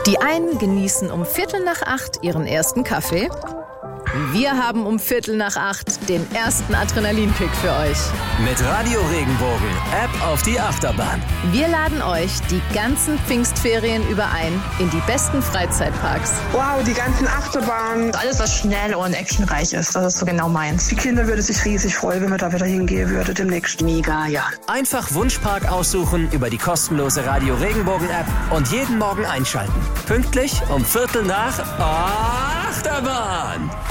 Die einen genießen um 7:45 ihren ersten Kaffee. Wir haben um 7:45 den ersten Adrenalinkick für euch. Mit Radio Regenbogen, App auf die Achterbahn. Wir laden euch die ganzen Pfingstferien über ein in die besten Freizeitparks. Wow, die ganzen Achterbahnen. Alles, was schnell und actionreich ist, das ist so genau meins. Die Kinder würden sich riesig freuen, wenn wir da wieder hingehen würden demnächst. Mega, ja. Einfach Wunschpark aussuchen über die kostenlose Radio Regenbogen App und jeden Morgen einschalten. Pünktlich um 7:45 Achterbahn.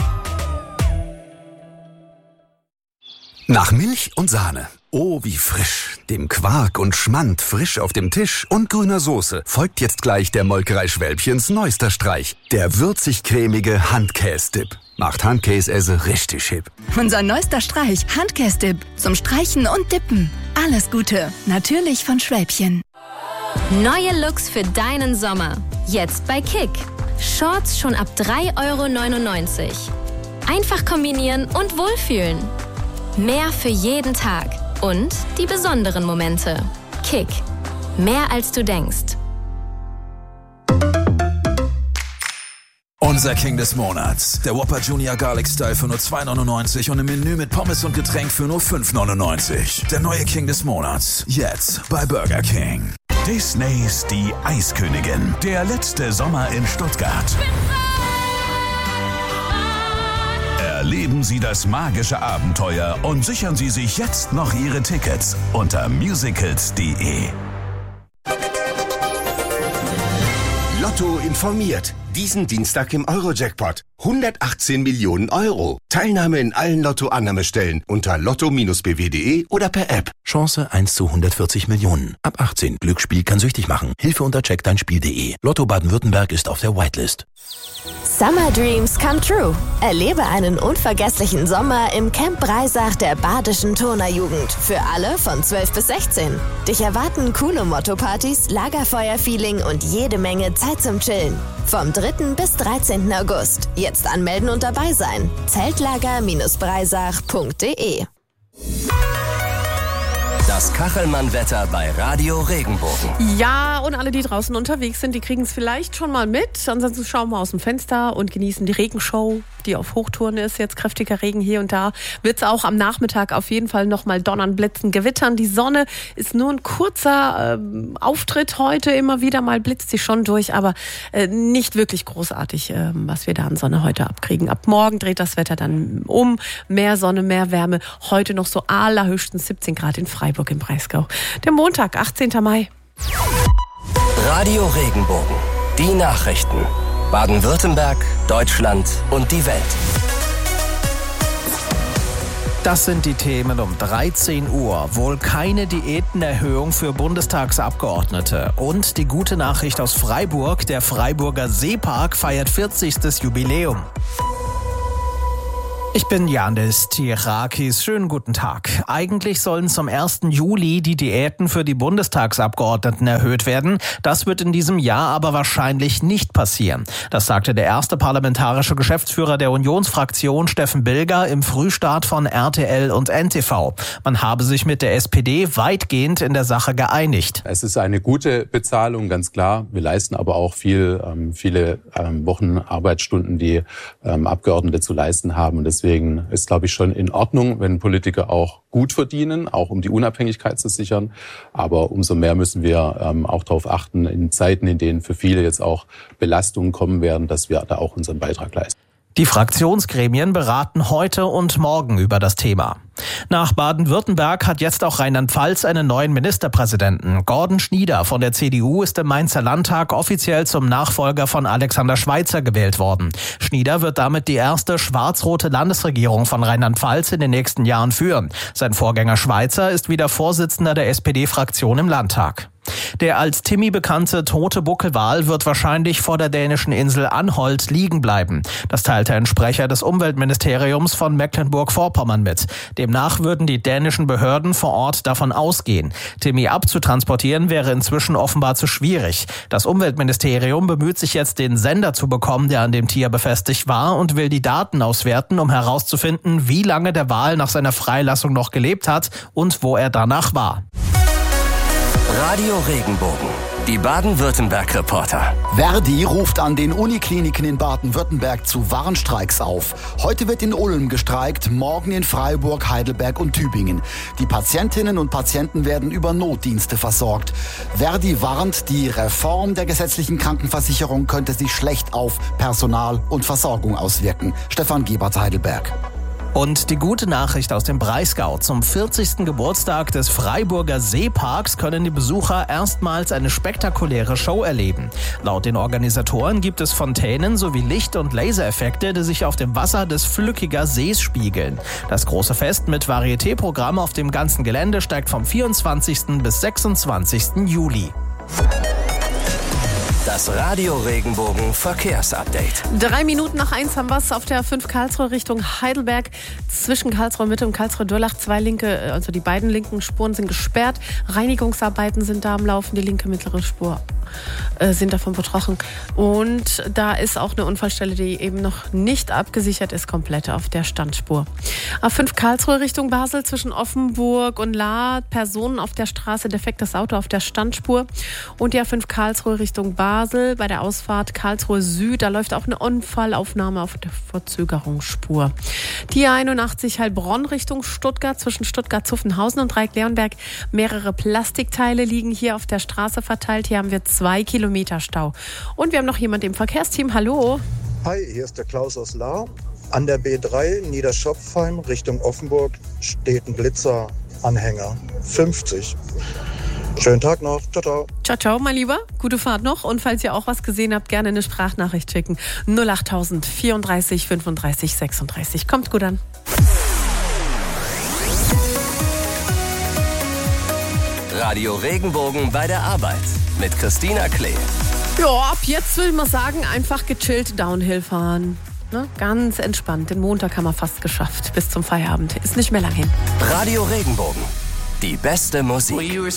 Nach Milch und Sahne. Oh, wie frisch. Dem Quark und Schmand frisch auf dem Tisch und grüner Soße folgt jetzt gleich der Molkerei Schwälbchens neuester Streich. Der würzig-cremige Handkäse-Dip. Macht Handkäse richtig hip. Unser neuester Streich, Handkäse-Dip. Zum Streichen und Dippen. Alles Gute. Natürlich von Schwälbchen. Neue Looks für deinen Sommer. Jetzt bei Kick. Shorts schon ab 3,99 €. Einfach kombinieren und wohlfühlen. Mehr für jeden Tag und die besonderen Momente. Kick. Mehr als du denkst. Unser King des Monats. Der Whopper Junior Garlic Style für nur 2,99 € und im Menü mit Pommes und Getränk für nur 5,99 €. Der neue King des Monats. Jetzt bei Burger King. Disneys Die Eiskönigin. Der letzte Sommer in Stuttgart. Erleben Sie das magische Abenteuer und sichern Sie sich jetzt noch Ihre Tickets unter musicals.de. Lotto informiert. Diesen Dienstag im Euro-Jackpot. 118 Millionen €. Teilnahme in allen Lotto-Annahmestellen unter lotto-bw.de oder per App. Chance 1 zu 140 Millionen. Ab 18. Glücksspiel kann süchtig machen. Hilfe unter checkdeinspiel.de. Lotto Baden-Württemberg ist auf der Whitelist. Summer Dreams come true. Erlebe einen unvergesslichen Sommer im Camp Breisach der Badischen Turnerjugend. Für alle von 12 bis 16. Dich erwarten coole Motto-Partys, Lagerfeuer-Feeling und jede Menge Zeit zum Chillen. Vom 3. bis 13. August. Jetzt anmelden und dabei sein. Zeltlager-breisach.de. Das Kachelmann-Wetter bei Radio Regenbogen. Ja, und alle, die draußen unterwegs sind, die kriegen es vielleicht schon mal mit. Ansonsten schauen wir aus dem Fenster und genießen die Regenshow, die auf Hochtouren ist. Jetzt kräftiger Regen hier und da. Wird es auch am Nachmittag auf jeden Fall nochmal donnern, blitzen, gewittern. Die Sonne ist nur ein kurzer Auftritt heute. Immer wieder mal blitzt sie schon durch, aber nicht wirklich großartig, was wir da an Sonne heute abkriegen. Ab morgen dreht das Wetter dann um. Mehr Sonne, mehr Wärme. Heute noch so allerhöchstens 17 Grad in Freiburg im Breisgau. Der Montag, 18. Mai. Radio Regenbogen. Die Nachrichten. Baden-Württemberg, Deutschland und die Welt. Das sind die Themen um 13 Uhr. Wohl keine Diätenerhöhung für Bundestagsabgeordnete. Und die gute Nachricht aus Freiburg. Der Freiburger Seepark feiert 40. Jubiläum. Ich bin Janis Tirakis. Schönen guten Tag. Eigentlich sollen zum 1. Juli die Diäten für die Bundestagsabgeordneten erhöht werden. Das wird in diesem Jahr aber wahrscheinlich nicht passieren. Das sagte der erste parlamentarische Geschäftsführer der Unionsfraktion, Steffen Bilger, im Frühstart von RTL und NTV. Man habe sich mit der SPD weitgehend in der Sache geeinigt. Es ist eine gute Bezahlung, ganz klar. Wir leisten aber auch viele Wochen Arbeitsstunden, die Abgeordnete zu leisten haben. Und deswegen ist, glaube ich, schon in Ordnung, wenn Politiker auch gut verdienen, auch um die Unabhängigkeit zu sichern. Aber umso mehr müssen wir auch darauf achten, in Zeiten, in denen für viele jetzt auch Belastungen kommen werden, dass wir da auch unseren Beitrag leisten. Die Fraktionsgremien beraten heute und morgen über das Thema. Nach Baden-Württemberg hat jetzt auch Rheinland-Pfalz einen neuen Ministerpräsidenten. Gordon Schnieder von der CDU ist im Mainzer Landtag offiziell zum Nachfolger von Alexander Schweitzer gewählt worden. Schnieder wird damit die erste schwarz-rote Landesregierung von Rheinland-Pfalz in den nächsten Jahren führen. Sein Vorgänger Schweitzer ist wieder Vorsitzender der SPD-Fraktion im Landtag. Der als Timmy bekannte tote Buckelwal wird wahrscheinlich vor der dänischen Insel Anholt liegen bleiben. Das teilte ein Sprecher des Umweltministeriums von Mecklenburg-Vorpommern mit. Demnach würden die dänischen Behörden vor Ort davon ausgehen. Timmy abzutransportieren wäre inzwischen offenbar zu schwierig. Das Umweltministerium bemüht sich jetzt, den Sender zu bekommen, der an dem Tier befestigt war, und will die Daten auswerten, um herauszufinden, wie lange der Wal nach seiner Freilassung noch gelebt hat und wo er danach war. Radio Regenbogen. Die Baden-Württemberg-Reporter. Verdi ruft an den Unikliniken in Baden-Württemberg zu Warnstreiks auf. Heute wird in Ulm gestreikt, morgen in Freiburg, Heidelberg und Tübingen. Die Patientinnen und Patienten werden über Notdienste versorgt. Verdi warnt, die Reform der gesetzlichen Krankenversicherung könnte sich schlecht auf Personal und Versorgung auswirken. Stefan Gebert, Heidelberg. Und die gute Nachricht aus dem Breisgau. Zum 40. Geburtstag des Freiburger Seeparks können die Besucher erstmals eine spektakuläre Show erleben. Laut den Organisatoren gibt es Fontänen sowie Licht- und Lasereffekte, die sich auf dem Wasser des Flückiger Sees spiegeln. Das große Fest mit Varieté-Programm auf dem ganzen Gelände steigt vom 24. bis 26. Juli. Das Radio Regenbogen Verkehrsupdate. 3 Minuten nach 1 haben wir es auf der 5 Karlsruhe Richtung Heidelberg. Zwischen Karlsruhe Mitte und Karlsruhe Durlach also die beiden linken Spuren sind gesperrt. Reinigungsarbeiten sind da am Laufen. Die linke mittlere Spur sind davon betroffen. Und da ist auch eine Unfallstelle, die eben noch nicht abgesichert ist, komplett auf der Standspur. A5 Karlsruhe Richtung Basel zwischen Offenburg und Lahr. Personen auf der Straße, defektes Auto auf der Standspur. Und die A5 Karlsruhe Richtung Basel bei der Ausfahrt Karlsruhe Süd. Da läuft auch eine Unfallaufnahme auf der Verzögerungsspur. Die 81 Heilbronn Richtung Stuttgart zwischen Stuttgart-Zuffenhausen und Dreieck-Leonberg. Mehrere Plastikteile liegen hier auf der Straße verteilt. Hier haben wir 2 Kilometer Stau. Und wir haben noch jemand im Verkehrsteam. Hallo. Hi, hier ist der Klaus aus Lahr. An der B3 Niederschopfheim Richtung Offenburg steht ein Blitzer-Anhänger. 50. Schönen Tag noch. Ciao, ciao. Ciao, ciao, mein Lieber. Gute Fahrt noch. Und falls ihr auch was gesehen habt, gerne eine Sprachnachricht schicken. 08000 34 35 36. Kommt gut an. Radio Regenbogen bei der Arbeit mit Christina Klee. Ja, ab jetzt will man sagen, einfach gechillt Downhill fahren. Ne? Ganz entspannt. Den Montag haben wir fast geschafft. Bis zum Feierabend. Ist nicht mehr lang hin. Radio Regenbogen. Die beste Musik.